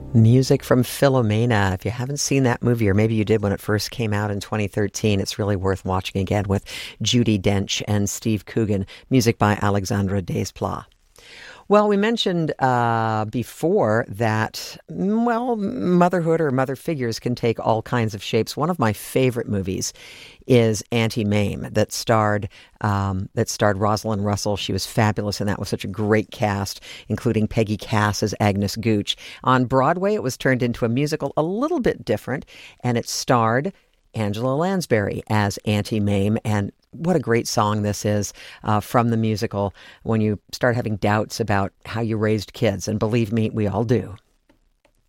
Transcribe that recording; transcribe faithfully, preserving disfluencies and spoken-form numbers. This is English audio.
Music from Philomena. If you haven't seen that movie, or maybe you did when it first came out in twenty thirteen, it's really worth watching again with Judi Dench and Steve Coogan. Music by Alexandre Desplat. Well, we mentioned uh, before that, well, motherhood or mother figures can take all kinds of shapes. One of my favorite movies is Auntie Mame, that starred um, that starred Rosalind Russell. She was fabulous in that, with such a great cast, including Peggy Cass as Agnes Gooch. On Broadway, it was turned into a musical a little bit different, and it starred Angela Lansbury as Auntie Mame. And what a great song this is uh, from the musical when you start having doubts about how you raised kids. And believe me, we all do.